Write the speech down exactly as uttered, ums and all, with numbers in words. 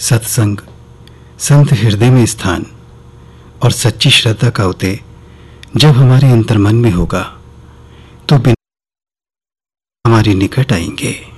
सत्संग, संत हृदय में स्थान और सच्ची श्रद्धा का उदय जब हमारे अंतर्मन में होगा तो बिना हमारे निकट आएंगे।